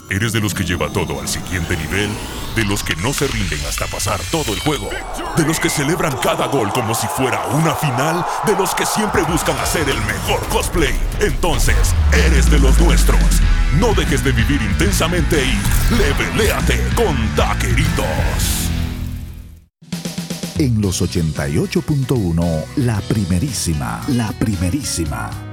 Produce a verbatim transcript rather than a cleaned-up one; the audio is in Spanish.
¿Eres de los que lleva todo al siguiente nivel? ¿De los que no se rinden hasta pasar todo el juego? ¿De los que celebran cada gol como si fuera una final? ¿De los que siempre buscan hacer el mejor cosplay? Entonces, eres de los nuestros. No dejes de vivir intensamente y leveléate con Taqueritos. En los ochenta y ocho punto uno, la primerísima, la primerísima.